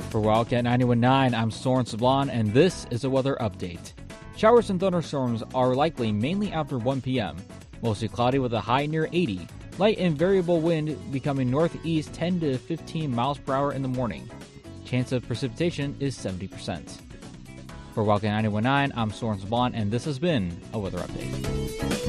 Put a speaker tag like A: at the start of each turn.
A: For Wildcat 91.9, I'm Soren Sablon, and this is a weather update. Showers and thunderstorms are likely mainly after 1 p.m. Mostly cloudy with a high near 80. Light and variable wind becoming northeast 10 to 15 miles per hour in the morning. Chance of precipitation is 70%. For Wildcat 91.9, I'm Soren Sablon, and this has been a weather update.